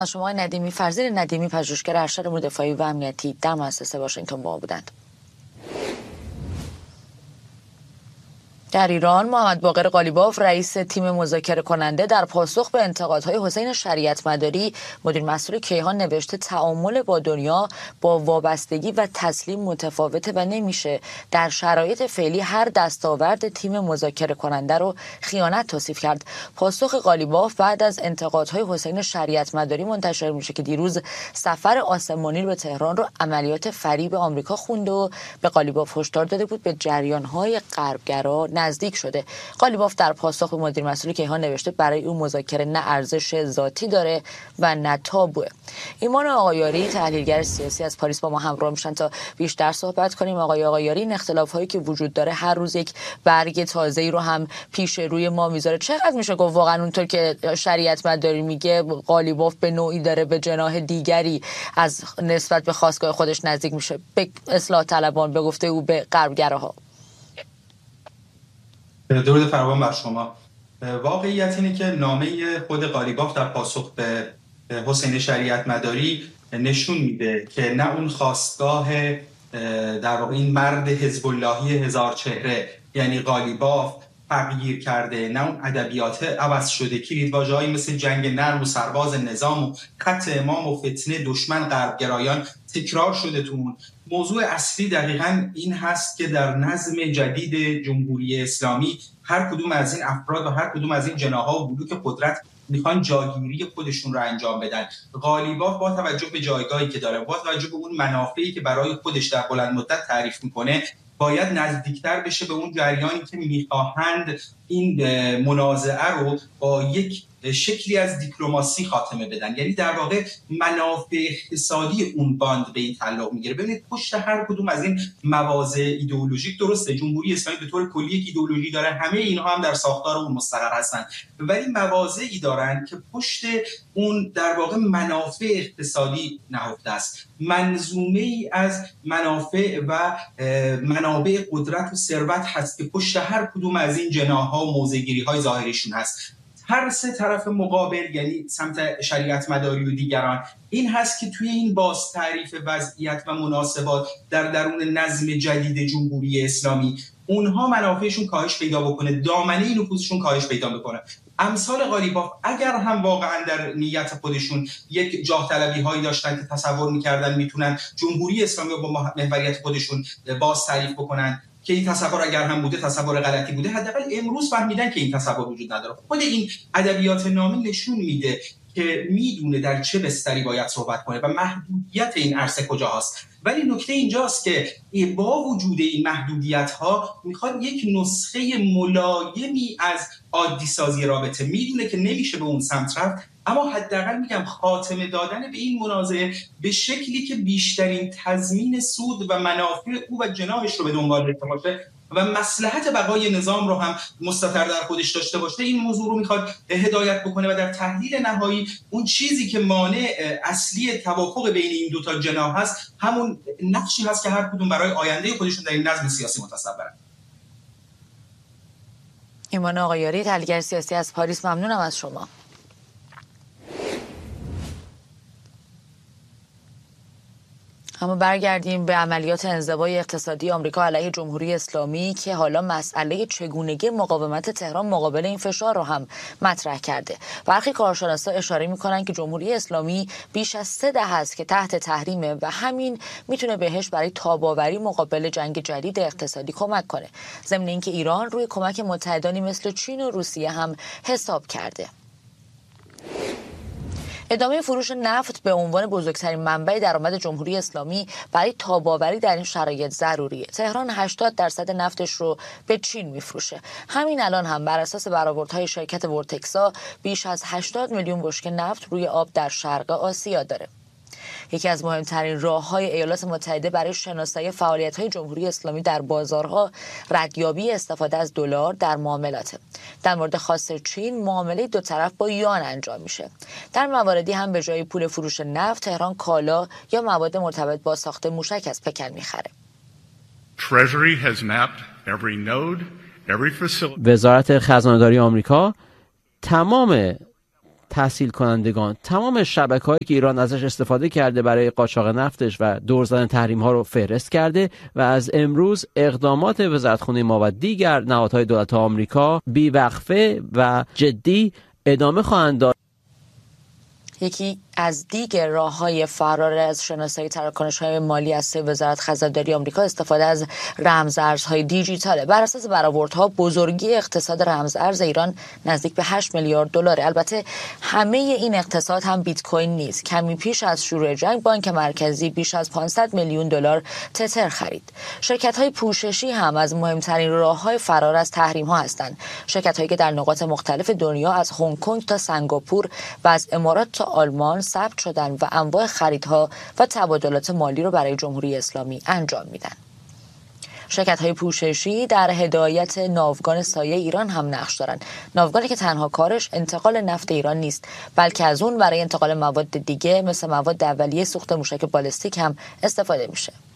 شما ندیمی فرزین ندیمی، پژوهشگر ارشد امور دفاعی و امنیتی در مؤسسه واشنگتن با بودند. در ایران محمد باقر قالیباف رئیس تیم مذاکره کننده در پاسخ به انتقادهای حسین شریعت مداری مدیر مسئول کیهان نوشته تعامل با دنیا با وابستگی و تسلیم متفاوته و نمیشه در شرایط فعلی هر دستاورد تیم مذاکره کننده رو خیانت توصیف کرد. پاسخ قالیباف بعد از انتقادهای حسین شریعت مداری منتشر میشه که دیروز سفر آسمانی به تهران رو عملیات فریب آمریکا خونده و به قالیباف هشدار داده بود به جریان‌های غربگرا نزدیک شده. قالیباف در پاسخ به مدیر مسئول کیهان نوشته برای او مذاکره نه ارزش ذاتی داره و نه تابوه. ایمان آقایاری تحلیلگر سیاسی از پاریس با ما همراه میشن تا بیشتر صحبت کنیم. آقای آقایاری، این اختلاف‌هایی که وجود داره هر روز یک برگ تازه‌ای رو هم پیش روی ما میذاره. چقدر میشه گفت واقعا اونطور که شریعت مداری میگه قالیباف به نوعی داره به جناح دیگری از نسبت به خاستگاه خودش نزدیک میشه، به اصلاح طلبان، به گفته او به غربگراها؟ درود فراوان بر شما. واقعیت اینه که نامه خود قالیباف در پاسخ به حسین شریعت مداری نشون میده که نه اون خواستگاه در واقع این مرد حزب اللهی هزار چهره یعنی قالیباف تغییر کرده، نه اون ادبیات عوض شده، کلیدواژه‌هایی مثل جنگ نرم و سرباز نظام و خط امام و فتنه دشمن غربگرایان تکرار شده تو اون. موضوع اصلی دقیقاً این هست که در نظم جدید جمهوری اسلامی هر کدوم از این افراد و هر کدوم از این جناح‌ها و بلوک قدرت میخوان جاگیری خودشون رو انجام بدن. قالیباف با توجه به جایگاهی که داره، با توجه به اون منافعی که برای خودش در بلند مدت تعریف میکنه، باید نزدیکتر بشه به اون جریانی که میخواهند این منازعه رو با یک شکلی از دیپلماسی خاتمه بدن. یعنی در واقع منافع اقتصادی اون باند به این تعلق میگیره. ببینید پشت هر کدوم از این مواضع ایدئولوژیک، درسته جمهوری اسلامی به طور کلی یک ایدئولوژی داره، همه اینها هم در ساختار اون مستقر هستن، ولی مواضعی دارن که پشت اون در واقع منافع اقتصادی نهفته است. منظومه ای از منافع و منابع قدرت و ثروت هست که پشت هر کدوم از این جناح‌ها و موضع‌گیری‌های ظاهریشون هست. هر سه طرف مقابل، یعنی سمت شریعت مداری و دیگران، این هست که توی این باز تعریف وضعیت و مناسبات در درون نظم جدید جمهوری اسلامی اونها منافعشون کاهش پیدا بکنه، دامنه نفوذشون کاهش پیدا بکنه. امثال قالیباف اگر هم واقعا در نیت خودشون یک جاه طلبی هایی داشتن که تصور میکردن میتونن جمهوری اسلامی رو با محوریت خودشون باز تعریف بکنن، که این تصور اگر هم بوده تصور غلطی بوده، حداقل امروز فهمیدن که این تصور وجود نداره. خود این ادبیات نامه نشون میده که میدونه در چه بستری باید صحبت کنه و محدودیت این عرصه کجا هست. ولی نکته اینجاست که با وجود این محدودیت ها میخواد یک نسخه ملایمی از عادی سازی رابطه، میدونه که نمیشه به اون سمت رفت، اما حداقل میگم خاتمه دادن به این منازعه به شکلی که بیشترین تضمین سود و منافع او و جناحش رو به دنبال داشته باشه و مصلحت بقای نظام رو هم مستتر در خودش داشته باشه، این موضوع رو میخواد هدایت بکنه و در تحلیل نهایی اون چیزی که مانع اصلی توافق بین این دو تا جناح هست همون نقشی هست که هر کدوم برای آینده خودشون در این نظم سیاسی متصورن. ایمان آقایاری، تحلیلگر سیاسی از پاریس، ممنونم از شما. اما برگردیم به عملیات انزوای اقتصادی آمریکا علیه جمهوری اسلامی که حالا مسئله چگونگی مقاومت تهران مقابل این فشار رو هم مطرح کرده. برخی کارشناسا اشاره می‌کنند که جمهوری اسلامی بیش از 3 دهه است که تحت تحریمه و همین میتونه بهش برای تاب‌آوری مقابل جنگ جدید اقتصادی کمک کنه. ضمن اینکه ایران روی کمک متحدانی مثل چین و روسیه هم حساب کرده. ادامه فروش نفت به عنوان بزرگترین منبع درآمد جمهوری اسلامی برای تاب‌آوری در این شرایط ضروریه. تهران 80% نفتش رو به چین میفروشه. همین الان هم بر اساس برآوردهای شرکت ورتکسا بیش از 80 میلیون بشکه نفت روی آب در شرق آسیا داره. یکی از مهمترین راه‌های ایالات متحده برای شناسایی فعالیت‌های جمهوری اسلامی در بازارها ردیابی استفاده از دلار در معاملاته. در مورد خاص چین معامله دو طرف با یوان انجام میشه. در مواردی هم به جای پول فروش نفت تهران کالا یا مواد مرتبط با ساخت موشک از پکن میخره. وزارت خزانه‌داری آمریکا تمام تسهیل کنندگان تمام شبکه‌هایی که ایران ازش استفاده کرده برای قاچاق نفتش و دور زدن تحریم‌ها رو فهرست کرده و از امروز اقدامات وزارتخانه ما و دیگر نهادهای دولت آمریکا بی‌وقفه و جدی ادامه خواهند داد. یکی از دیگر راه‌های فرار از شناسایی تراکنش‌های مالی از وزارت خزانداری آمریکا استفاده از رمزارزهای دیجیتاله. بر اساس برآوردها بزرگی اقتصاد رمزارز ایران نزدیک به 8 میلیارد دلاره. البته همه این اقتصاد هم بیت کوین نیست. کمی پیش از شروع جنگ بانک مرکزی بیش از 500 میلیون دلار تتر خرید. شرکت‌های پوششی هم از مهمترین راه‌های فرار از تحریم‌ها هستند. شرکت‌هایی که در نقاط مختلف دنیا از هنگ کنگ تا سنگاپور و از امارات تا آلمان ثبت شدن و انواع خریدها و تبادلات مالی رو برای جمهوری اسلامی انجام میدن. شرکت‌های پوششی در هدایت ناوگان سایه ایران هم نقش دارند. ناوگانی که تنها کارش انتقال نفت ایران نیست، بلکه از اون برای انتقال مواد دیگه مثل مواد اولیه سوخت موشک بالستیک هم استفاده میشه.